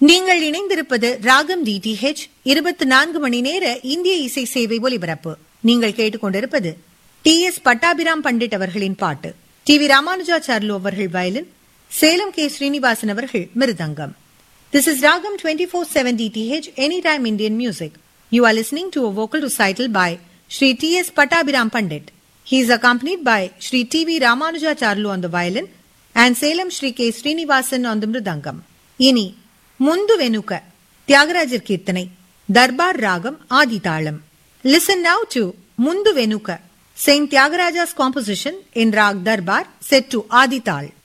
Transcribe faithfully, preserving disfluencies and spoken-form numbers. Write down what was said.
நீங்கள் இணைந்திருப்பது ராகம் டிடிஹெச் இருபத்தி நான்கு மணி நேர இந்திய இசை சேவை ஒலிபரப்பு. நீங்கள் கேட்டுக்கொண்டிருப்பது டி எஸ் பட்டாபிராம் பண்டிட் அவர்களின் பாட்டு, டி வி ராமானுஜாச்சார்லு அவர்கள் வயலின், சேலம் கே ஸ்ரீனிவாசன் அவர்கள் மிருதங்கம். This is Ragam twenty-four seven D T H Anytime Indian Music. You are listening to a vocal recital by Shri T S Pattabhiram Pandit. He is accompanied by Shri T V Ramanujacharlu on the violin and Salem Shri K Srinivasan on the mridangam. Ini Mundu Venuka Tyagarajar Kirtanai Darbar Ragam Aditalam. Listen now to Mundu Venuka, Saint Tyagaraja's composition in Rag Darbar set to Adital.